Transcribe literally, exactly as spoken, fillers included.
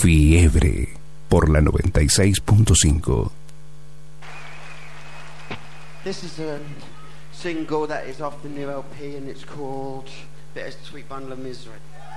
Fiebre por la noventa y seis punto cinco. This is a single that is off the new L P and it's called Bittersweet Bundle of Misery.